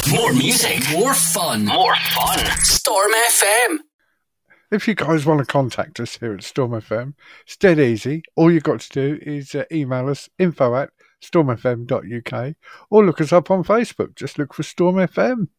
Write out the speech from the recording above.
More music. More fun. More fun. Storm FM. If you guys want to contact us here at Storm FM, it's dead easy. All you've got to do is email us info@stormfm.uk or look us up on Facebook. Just look for Storm FM.